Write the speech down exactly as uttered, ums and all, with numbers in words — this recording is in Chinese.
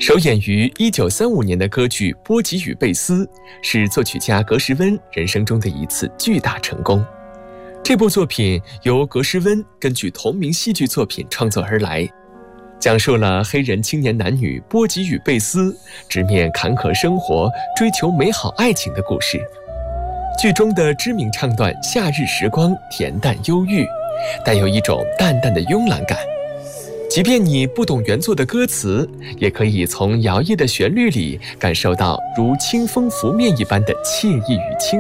首演于一九三五年的歌剧《波吉与贝斯》，是作曲家格什温人生中的一次巨大成功。这部作品由格什温根据同名戏剧作品创作而来，讲述了黑人青年男女波吉与贝斯直面坎坷生活、追求美好爱情的故事。剧中的知名唱段《夏日时光》恬淡忧郁，带有一种淡淡的慵懒感。即便你不懂原作的歌词，也可以从摇曳的旋律里感受到如清风拂面一般的惬意与轻